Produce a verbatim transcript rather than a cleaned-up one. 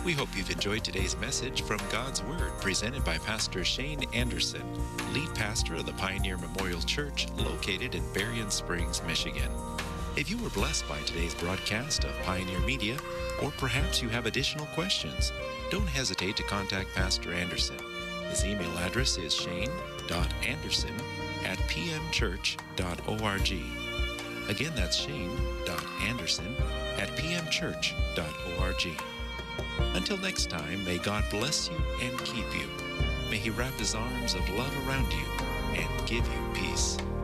We hope you've enjoyed today's message from God's Word presented by Pastor Shane Anderson, lead pastor of the Pioneer Memorial Church located in Berrien Springs, Michigan. If you were blessed by today's broadcast of Pioneer Media, or perhaps you have additional questions, don't hesitate to contact Pastor Anderson. His email address is shane dot anderson at p m church dot org. Again, that's shane dot anderson at p m church dot org. Until next time, may God bless you and keep you. May He wrap His arms of love around you and give you peace.